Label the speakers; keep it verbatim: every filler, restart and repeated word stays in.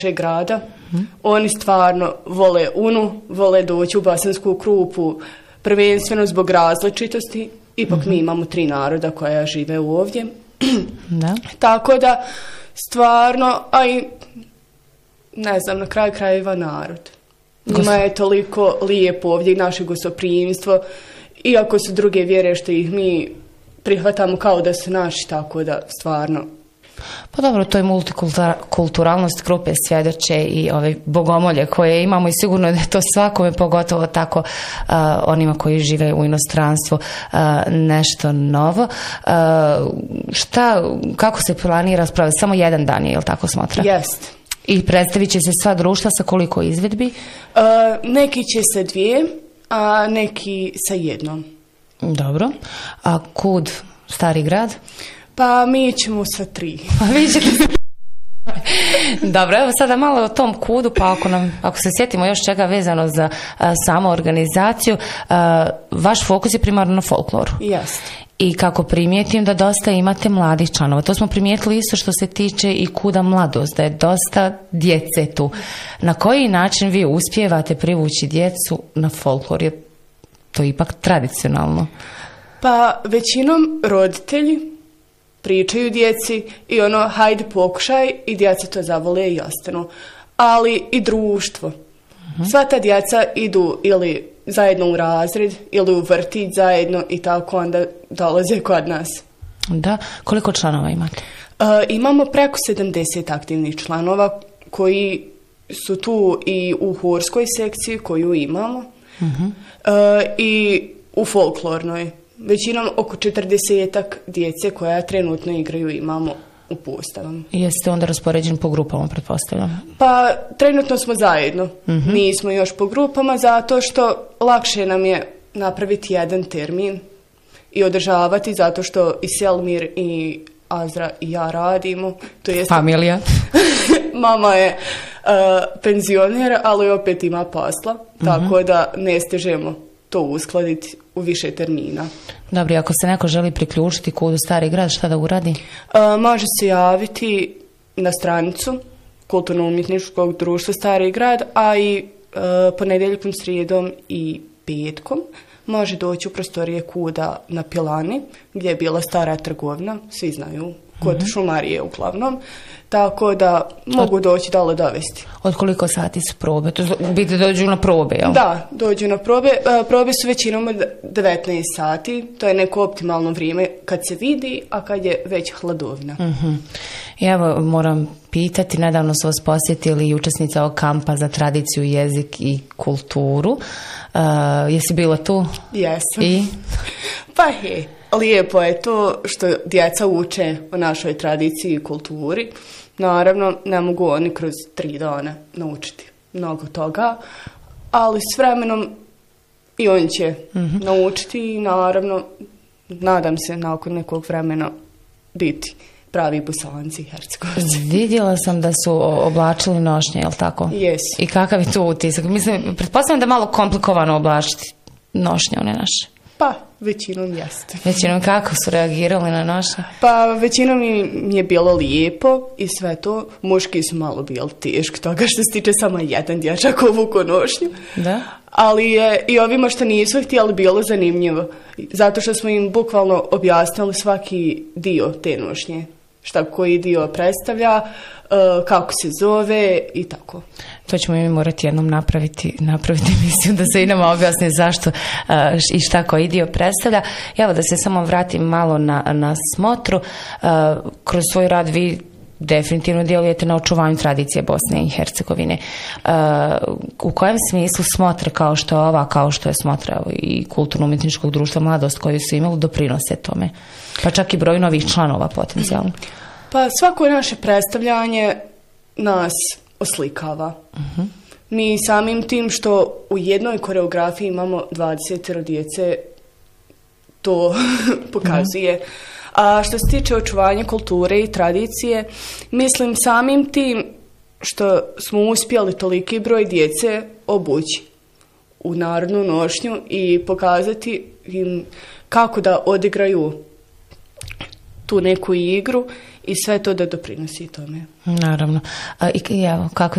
Speaker 1: grada. Hmm. Oni stvarno vole Unu, vole doći u Bosansku Krupu, prvenstveno zbog različitosti. Ipak mm-hmm. mi imamo tri naroda koja žive ovdje. Da. Tako da, stvarno, a i, ne znam, na kraju krajeva narod. Njima je toliko lijepo ovdje naše gostoprimstvo, iako su druge vjere što ih mi prihvatamo kao da su naši, tako da, stvarno.
Speaker 2: Pa dobro, to je multikulturalnost, grupe svjedoče i ove bogomolje koje imamo i sigurno da je to svakome, pogotovo tako uh, onima koji žive u inostranstvu, uh, nešto novo. Uh, šta, kako se planira sprave? Samo jedan dan je, jel tako smotra?
Speaker 1: Jest.
Speaker 2: I predstavit će se sva društva sa koliko izvedbi?
Speaker 1: Uh, neki će sa dvije, a neki sa jednom.
Speaker 2: Dobro. A kud Stari grad?
Speaker 1: Pa mi ćemo sa tri.
Speaker 2: Pa vi ćete... Dobro, evo sada malo o tom kudu, pa ako, nam, ako se sjetimo još čega vezano za a, samu organizaciju, a, vaš fokus je primarno na folkloru.
Speaker 1: Jeste.
Speaker 2: I kako primijetim da dosta imate mladih članova. To smo primijetili isto što se tiče i kuda mladost, da je dosta djece tu. Na koji način vi uspijevate privući djecu na folklor? Je to ipak tradicionalno?
Speaker 1: Pa većinom roditelji pričaju djeci i ono, hajde pokušaj, i djeca to zavole i ostanu. Ali i društvo. Uh-huh. Sva ta djeca idu ili zajedno u razred ili u vrtić zajedno i tako onda dolaze kod nas.
Speaker 2: Da, koliko članova imate?
Speaker 1: Uh, imamo preko sedamdeset aktivnih članova koji su tu i u horskoj sekciji koju imamo uh-huh. uh, i u folklornoj. Većinom oko četrdesetak djece koja trenutno igraju imamo u postavama.
Speaker 2: Jeste onda raspoređeni po grupama, pretpostavljam?
Speaker 1: Pa trenutno smo zajedno. Mm-hmm. Nismo još po grupama zato što lakše nam je napraviti jedan termin i održavati zato što i Selmir i Azra i ja radimo. To jest...
Speaker 2: Familija.
Speaker 1: Mama je uh, penzioner, ali opet ima posla, mm-hmm. tako da ne stižemo to uskladiti u više termina.
Speaker 2: Dobro, ako se neko želi priključiti kudu Stari grad, šta da uradi?
Speaker 1: Uh, može se javiti na stranicu Kulturno-umjetničkog društva Stari grad, a i uh, ponedjeljkom, srijedom i petkom može doći u prostorije kuda na Pilani, gdje je bila stara trgovina, svi znaju, kod mm-hmm. šumarije uglavnom, tako da mogu od, doći dole dovesti.
Speaker 2: Od koliko sati su probe? To biti dođu na probe, jel?
Speaker 1: Da, dođu na probe. Probe su većinom od devetnaest sati, to je neko optimalno vrijeme kad se vidi, a kad je već hladovina.
Speaker 2: Mm-hmm. Evo, moram pitati, nedavno su vas posjetili učesnica ovog kampa za tradiciju, jezik i kulturu. Uh, jesi bila tu?
Speaker 1: Jesam.
Speaker 2: I?
Speaker 1: Pa he, lijepo je to što djeca uče o našoj tradiciji i kulturi. Naravno, ne mogu oni kroz tri dana naučiti mnogo toga, ali s vremenom i oni će mm-hmm. naučiti i naravno, nadam se, nakon nekog vremena biti pravi Bosanci i Hercegovci.
Speaker 2: Vidjela sam da su oblačili nošnje, je li tako?
Speaker 1: Jesu. I
Speaker 2: kakav je to utisak? Mislim, pretpostavljam da je malo komplikovano oblačiti nošnje, one naše.
Speaker 1: Pa, većinom jeste.
Speaker 2: Većinom kako su reagirali na nošnje?
Speaker 1: Pa, većinom mi je bilo lijepo i sve to. Muški su malo bili teški toga što se tiče samo jedan dječak ovuko nošnju.
Speaker 2: Da?
Speaker 1: Ali je i ovima što nisu htjeli bilo zanimljivo. Zato što smo im bukvalno objasnili svaki dio te nošnje. Šta koji dio predstavlja, kako se zove i tako.
Speaker 2: To ćemo mi morati jednom napraviti, napraviti emisiju da se i nama objasni zašto i šta koji dio predstavlja. Evo da se samo vratim malo na, na smotru. Kroz svoj rad vi definitivno djelujete na očuvanju tradicije Bosne i Hercegovine. U kojem smislu smotre kao što je ova, kao što je smotra i Kulturno-umjetničkog društva Mladost koju su imali doprinose tome? Pa čak i broj novih članova potencijalno.
Speaker 1: Pa svako naše predstavljanje nas oslikava. Uh-huh. Mi samim tim što u jednoj koreografiji imamo dvadeset djece, to pokazuje. Uh-huh. A što se tiče očuvanja kulture i tradicije, mislim samim tim što smo uspjeli toliki broj djece obući u narodnu nošnju i pokazati im kako da odigraju tu neku igru i sve to da doprinosi tome.
Speaker 2: Naravno. A, i, evo, kako